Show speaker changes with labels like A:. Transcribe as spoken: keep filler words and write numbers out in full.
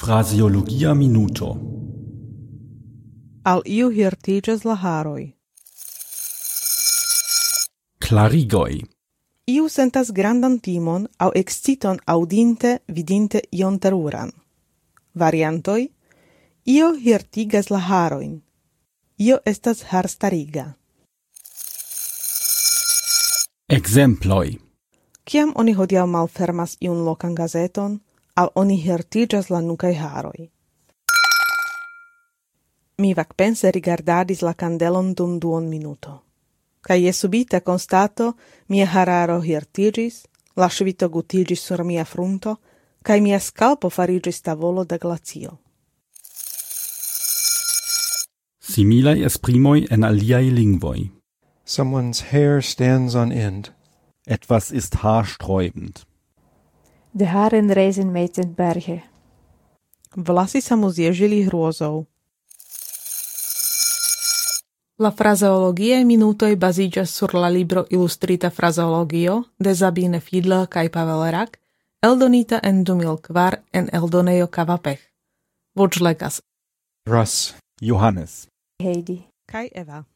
A: Fraseologia minuto.
B: Al iu hirtiĝas la haroj.
A: Klarigoj.
B: Iu sentas grandan timon aŭ exciton aŭdinte vidinte ion teruran. Variantoj: io hirtigas la harojn. Io estas harstariga.
A: Ekzemploj.
B: Kiam oni hodiaŭ malfermas iun lokan gazeton, al oni hirtigas la nukaj haroj. Mi vakpense rigardadis la kandelon dum duon minuto. Kaj je subite konstato, mia hararo hirtigis, la ŝvito gutiĝis sur mia frunto, kaj mia skalpo fariĝis tavolo de glacio.
A: Similaj esprimoj en aliaj lingvoj.
C: Someone's hair stands on end.
A: Etwas ist haarsträubend.
D: De haren rezen met ten berge.
B: Vlasy sa mu zježili hrôzou. La frazeologiae minutoj baziĝas sur la libro Ilustrita frazeologio de Sabine Fiedler kaj Pavel Rak, eldonita en du mil kvar en eldonejo Kavapech. Voĉlegas
C: Russ,
A: Johannes.
D: Heidi.
B: kaj Eva.